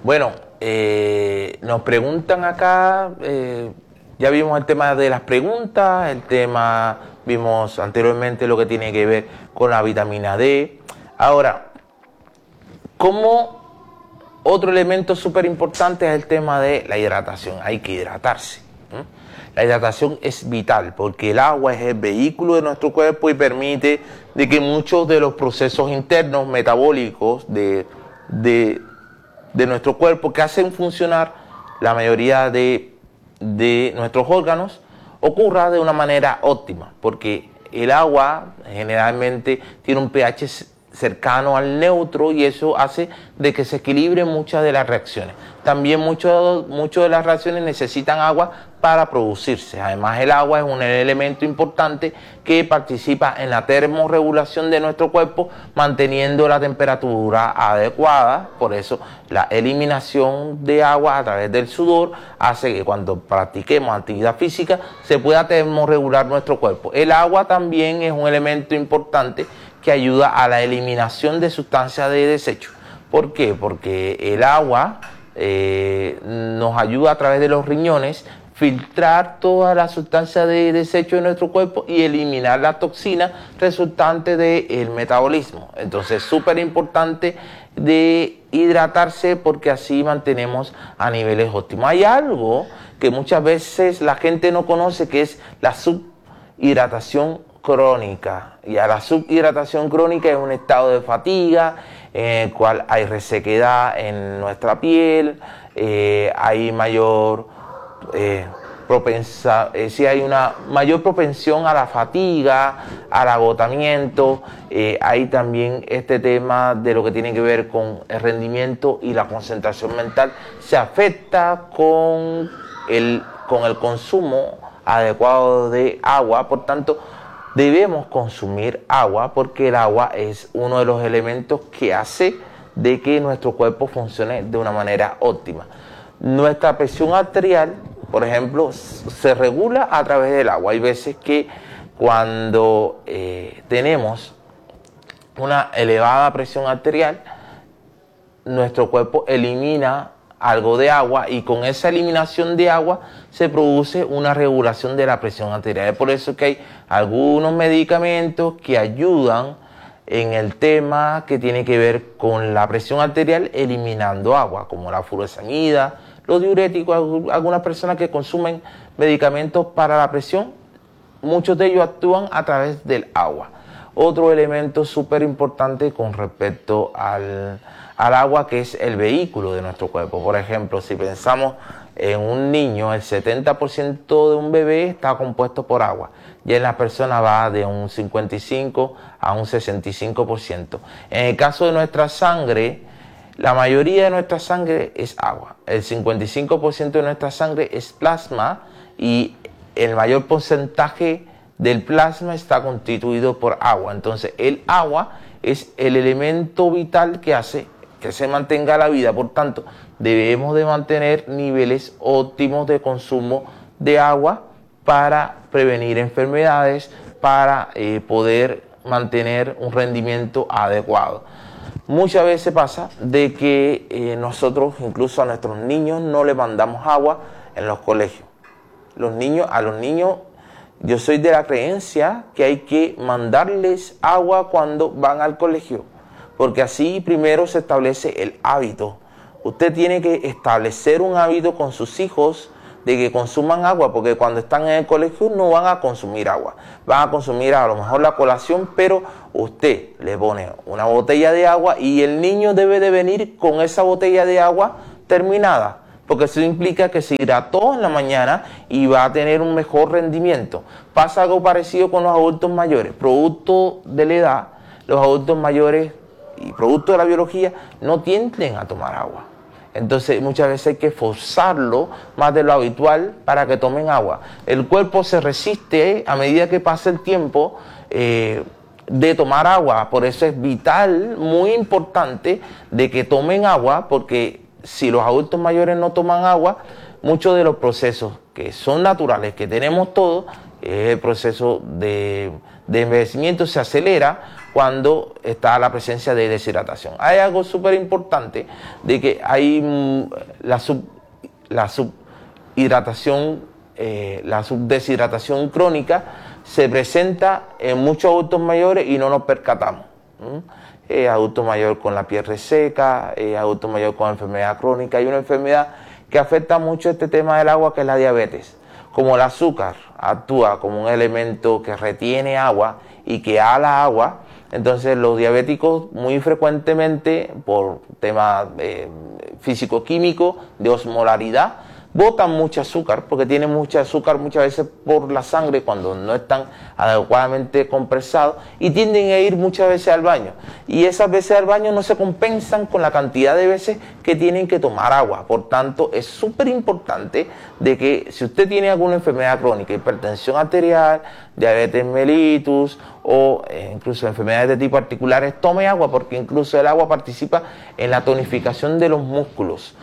Bueno, nos preguntan acá, ya vimos el tema de las preguntas, vimos anteriormente lo que tiene que ver con la vitamina D. Ahora, como otro elemento súper importante es el tema de la hidratación, hay que hidratarse. La hidratación es vital porque el agua es el vehículo de nuestro cuerpo y permite de que muchos de los procesos internos metabólicos de nuestro cuerpo que hacen funcionar la mayoría de nuestros órganos ocurra de una manera óptima, porque el agua generalmente tiene un pH cercano al neutro y eso hace de que se equilibren muchas de las reacciones. También muchas de las reacciones necesitan agua para producirse. Además, el agua es un elemento importante que participa en la termorregulación de nuestro cuerpo, manteniendo la temperatura adecuada. Por eso, la eliminación de agua a través del sudor hace que cuando practiquemos actividad física se pueda termorregular nuestro cuerpo. El agua también es un elemento importante que ayuda a la eliminación de sustancias de desecho. ¿Por qué? Porque el agua nos ayuda a través de los riñones filtrar todas las sustancias de desecho de nuestro cuerpo y eliminar la toxina resultante del metabolismo. Entonces es súper importante de hidratarse porque así mantenemos a niveles óptimos. Hay algo que muchas veces la gente no conoce, que es la subhidratación crónica. Y a la subhidratación crónica es un estado de fatiga en el cual hay resequedad en nuestra piel, hay mayor hay una mayor propensión a la fatiga, al agotamiento. Hay también este tema de lo que tiene que ver con el rendimiento y la concentración mental. Se afecta con el consumo adecuado de agua. Por tanto, debemos consumir agua porque el agua es uno de los elementos que hace de que nuestro cuerpo funcione de una manera óptima. Nuestra presión arterial, por ejemplo, se regula a través del agua. Hay veces que cuando tenemos una elevada presión arterial, nuestro cuerpo elimina algo de agua y con esa eliminación de agua se produce una regulación de la presión arterial. Es por eso que hay algunos medicamentos que ayudan en el tema que tiene que ver con la presión arterial eliminando agua, como la furosemida, los diuréticos. Algunas personas que consumen medicamentos para la presión, muchos de ellos actúan a través del agua. Otro elemento súper importante con respecto al agua, que es el vehículo de nuestro cuerpo. Por ejemplo, si pensamos en un niño, el 70% de un bebé está compuesto por agua. Ya en la persona va de un 55 a un 65%. En el caso de nuestra sangre, la mayoría de nuestra sangre es agua. El 55% de nuestra sangre es plasma y el mayor porcentaje del plasma está constituido por agua. Entonces, el agua es el elemento vital que hace que se mantenga la vida. Por tanto, debemos de mantener niveles óptimos de consumo de agua para prevenir enfermedades, para poder mantener un rendimiento adecuado. Muchas veces pasa de que nosotros incluso a nuestros niños no les mandamos agua en los colegios. A los niños, yo soy de la creencia que hay que mandarles agua cuando van al colegio, porque así primero se establece el hábito. Usted tiene que establecer un hábito con sus hijos de que consuman agua, porque cuando están en el colegio no van a consumir agua, van a consumir a lo mejor la colación, pero usted le pone una botella de agua y el niño debe de venir con esa botella de agua terminada, porque eso implica que se hidrató en la mañana y va a tener un mejor rendimiento. Pasa algo parecido con los adultos mayores. Producto de la edad, los adultos mayores y producto de la biología no tienden a tomar agua. Entonces muchas veces hay que forzarlo más de lo habitual para que tomen agua. El cuerpo se resiste a medida que pasa el tiempo de tomar agua. Por eso es vital, muy importante, de que tomen agua, porque si los adultos mayores no toman agua, muchos de los procesos que son naturales, que tenemos todos, el proceso de envejecimiento se acelera cuando está la presencia de deshidratación. Hay algo súper importante de que hay la subdeshidratación crónica se presenta en muchos adultos mayores y no nos percatamos. Adulto mayor con la piel reseca, adulto mayor con enfermedad crónica. Hay una enfermedad que afecta mucho este tema del agua, que es la diabetes. Como el azúcar actúa como un elemento que retiene agua y que ala agua, entonces los diabéticos muy frecuentemente, por temas físico-químicos, de osmolaridad, botan mucho azúcar, porque tienen mucho azúcar muchas veces por la sangre cuando no están adecuadamente compresados, y tienden a ir muchas veces al baño. Y esas veces al baño no se compensan con la cantidad de veces que tienen que tomar agua. Por tanto, es súper importante de que si usted tiene alguna enfermedad crónica, hipertensión arterial, diabetes mellitus o incluso enfermedades de tipo articulares, tome agua, porque incluso el agua participa en la tonificación de los músculos.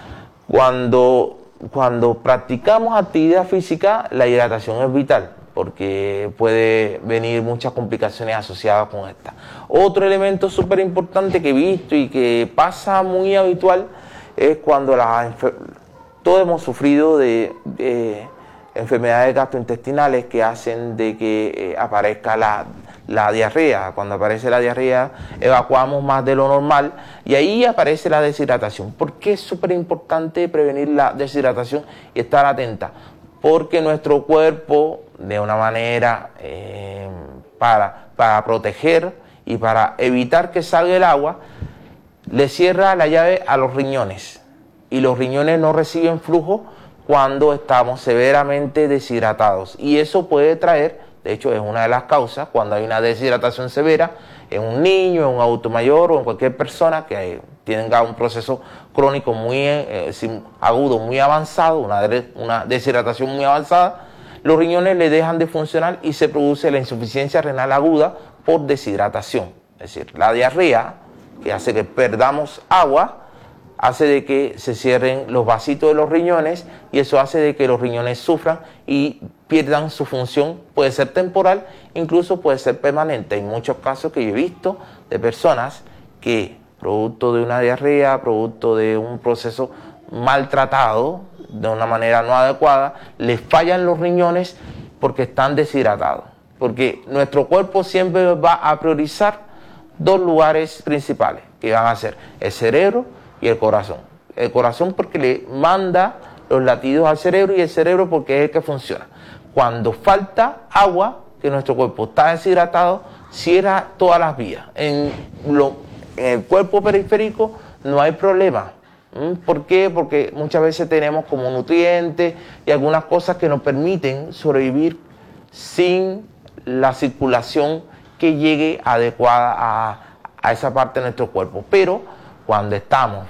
Cuando practicamos actividad física, la hidratación es vital, porque puede venir muchas complicaciones asociadas con esta. Otro elemento súper importante que he visto y que pasa muy habitual es cuando todos hemos sufrido de enfermedades gastrointestinales que hacen de que aparezca la diarrea. Cuando aparece la diarrea, evacuamos más de lo normal y ahí aparece la deshidratación. ¿Por qué es súper importante prevenir la deshidratación y estar atenta? Porque nuestro cuerpo, de una manera para proteger y para evitar que salga el agua, le cierra la llave a los riñones, y los riñones no reciben flujo cuando estamos severamente deshidratados, y eso puede traer, de hecho es una de las causas, cuando hay una deshidratación severa en un niño, en un adulto mayor o en cualquier persona que tenga un proceso crónico muy agudo, muy avanzado, una deshidratación muy avanzada, los riñones le dejan de funcionar y se produce la insuficiencia renal aguda por deshidratación. Es decir, la diarrea, que hace que perdamos agua, hace de que se cierren los vasitos de los riñones, y eso hace de que los riñones sufran y pierdan su función. Puede ser temporal, incluso puede ser permanente. Hay muchos casos que yo he visto de personas que, producto de una diarrea, producto de un proceso maltratado, de una manera no adecuada, les fallan los riñones porque están deshidratados. Porque nuestro cuerpo siempre va a priorizar dos lugares principales, que van a ser el cerebro y el corazón. El corazón porque le manda los latidos al cerebro, y el cerebro porque es el que funciona. Cuando falta agua, que nuestro cuerpo está deshidratado, cierra todas las vías. En el cuerpo periférico no hay problema. ¿Por qué? Porque muchas veces tenemos como nutrientes y algunas cosas que nos permiten sobrevivir sin la circulación que llegue adecuada a esa parte de nuestro cuerpo. Pero cuando estamos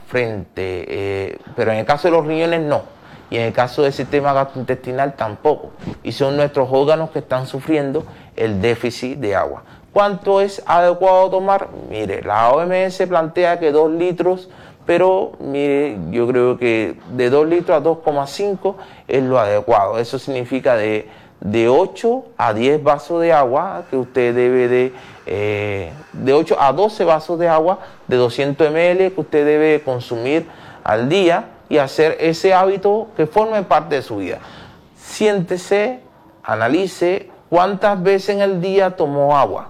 pero en el caso de los riñones no, y en el caso del sistema gastrointestinal tampoco, y son nuestros órganos que están sufriendo el déficit de agua. ¿Cuánto es adecuado tomar? Mire, la OMS plantea que 2 litros, pero mire, yo creo que de 2 litros a 2,5 es lo adecuado. Eso significa de 8 a 10 vasos de agua que usted debe de 8 a 12 vasos de agua de 200 ml que usted debe consumir al día, y hacer ese hábito que forme parte de su vida. Siéntese, analice cuántas veces en el día tomó agua.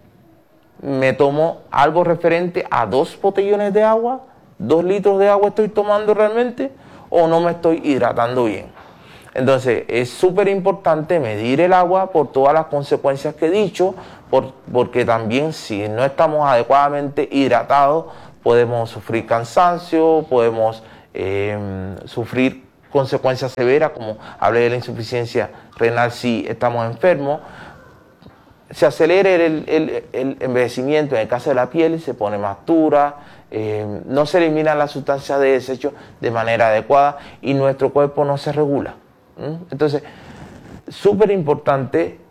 ¿Me tomo algo referente a 2 botellones de agua? ¿2 litros de agua estoy tomando realmente? ¿O no me estoy hidratando bien? Entonces es súper importante medir el agua por todas las consecuencias que he dicho, porque también si no estamos adecuadamente hidratados podemos sufrir cansancio, podemos sufrir consecuencias severas, como hablé de la insuficiencia renal si estamos enfermos. Se acelera el envejecimiento en el caso de la piel, se pone más dura, no se eliminan las sustancias de desecho de manera adecuada y nuestro cuerpo no se regula. Entonces, súper importante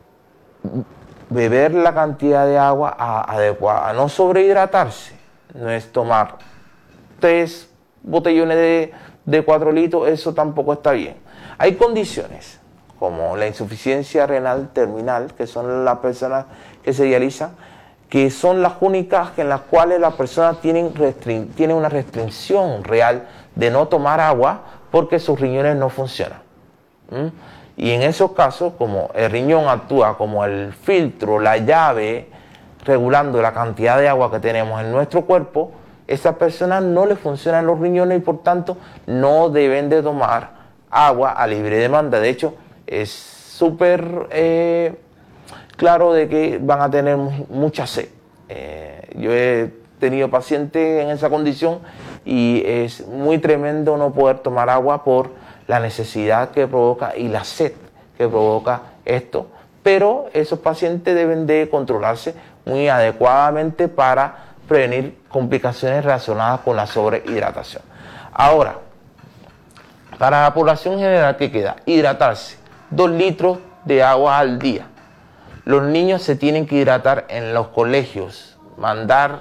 beber la cantidad de agua adecuada, no sobrehidratarse. No es tomar 3 botellones de 4 litros, eso tampoco está bien. Hay condiciones como la insuficiencia renal terminal, que son las personas que se dializan, que son las únicas en las cuales las personas tienen una restricción real de no tomar agua porque sus riñones no funcionan. Y en esos casos, como el riñón actúa como el filtro, la llave, regulando la cantidad de agua que tenemos en nuestro cuerpo, esas personas no les funcionan los riñones y por tanto no deben de tomar agua a libre demanda. De hecho, es súper claro de que van a tener mucha sed. Yo he tenido pacientes en esa condición y es muy tremendo no poder tomar agua por la necesidad que provoca y la sed que provoca esto. Pero esos pacientes deben de controlarse muy adecuadamente para prevenir complicaciones relacionadas con la sobrehidratación. Ahora, para la población general, ¿qué queda? Hidratarse. 2 litros de agua al día. Los niños se tienen que hidratar en los colegios, mandar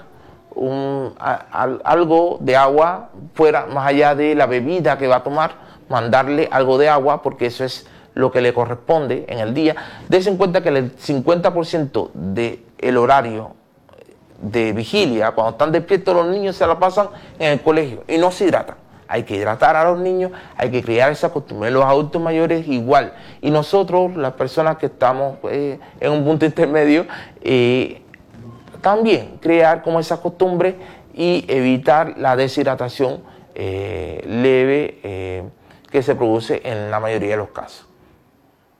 algo de agua fuera, más allá de la bebida que va a tomar, mandarle algo de agua porque eso es lo que le corresponde en el día. Dense en cuenta que el 50% del horario de vigilia, cuando están despiertos los niños, se la pasan en el colegio y no se hidratan. Hay que hidratar a los niños, hay que crear esa costumbre. Los adultos mayores igual. Y nosotros, las personas que estamos en un punto intermedio, también crear como esa costumbre y evitar la deshidratación leve que se produce en la mayoría de los casos.